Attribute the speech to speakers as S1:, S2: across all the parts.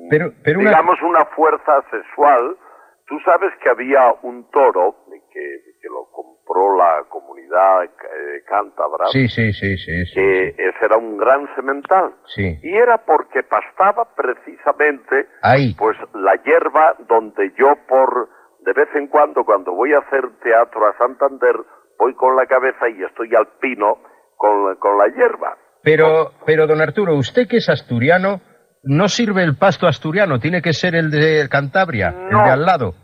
S1: digamos, una fuerza sexual. Tú sabes que había un toro que lo compró la comunidad cántabra.
S2: Sí.
S1: Que ese era un gran semental.
S2: Sí.
S1: Y era porque pastaba precisamente
S2: ahí,
S1: pues la hierba donde yo de vez en cuando voy a hacer teatro a Santander, voy con la cabeza y estoy alpino con la hierba.
S2: Pero don Arturo, usted que es asturiano, ¿no sirve el pasto asturiano? ¿Tiene que ser el de Cantabria, el de al lado?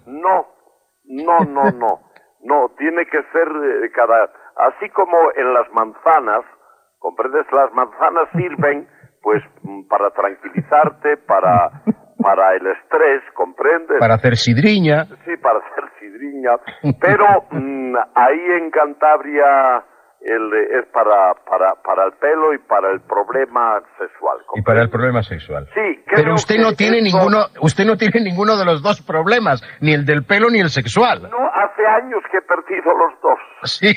S1: No, tiene que ser así como en las manzanas, ¿comprendes? Las manzanas sirven pues para tranquilizarte, para el estrés, ¿comprendes?
S2: Para hacer sidriña.
S1: Sí, para hacer sidriña, pero ahí en Cantabria es para el pelo y para el problema sexual. ¿comprendes?
S2: Y para el problema sexual.
S1: Sí,
S2: pero usted no tiene ninguno de los dos problemas, ni el del pelo ni el sexual.
S1: No, hace años que he perdido los dos.
S2: Sí.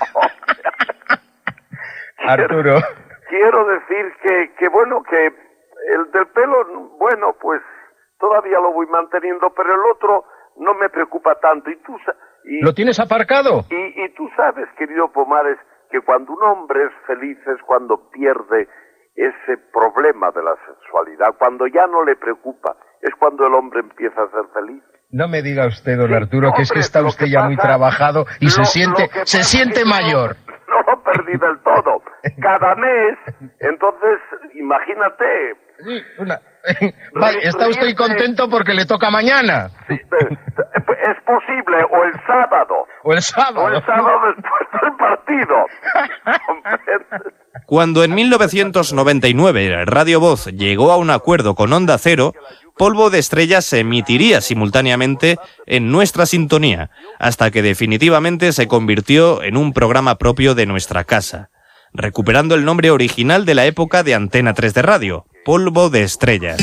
S2: Arturo.
S1: Quiero decir que bueno, que el del pelo, bueno, pues todavía lo voy manteniendo, pero el otro no me preocupa tanto.
S2: ¿Lo tienes aparcado?
S1: Y tú sabes, querido Pomares, que cuando un hombre es feliz es cuando pierde ese problema de la sexualidad, cuando ya no le preocupa, es cuando el hombre empieza a ser feliz.
S2: No me diga usted, don Arturo, que es que está usted ya muy trabajado y se siente mayor.
S1: No lo perdí del todo. Cada mes, entonces, imagínate.
S2: Sí, está usted contento porque le toca mañana.
S1: Sí, es posible, o el sábado.
S2: O el sábado
S1: después del partido.
S3: Cuando en 1999 Radio Voz llegó a un acuerdo con Onda Cero, Polvo de Estrellas se emitiría simultáneamente en nuestra sintonía, hasta que definitivamente se convirtió en un programa propio de nuestra casa, recuperando el nombre original de la época de Antena 3 de radio, Polvo de Estrellas.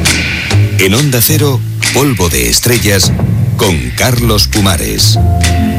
S4: En Onda Cero, Polvo de Estrellas con Carlos Pumares.